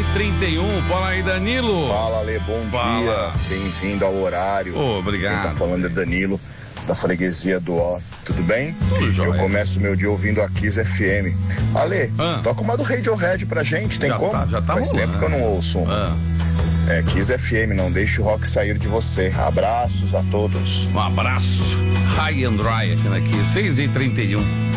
6h31. Fala aí, Danilo. Fala, Ale, bom dia. Bem-vindo ao horário. Obrigado. Quem tá falando é Danilo, da freguesia do Ó. Tudo bem? Eu começo meu dia ouvindo a Kiss FM. Ale, toca uma do Radiohead pra gente, tem como? Já tá Faz rolando. tempo que eu não ouço uma. Kiss FM, não deixe o rock sair de você. Abraços a todos. Um abraço. High and Dry aqui na Kiss, 6h31.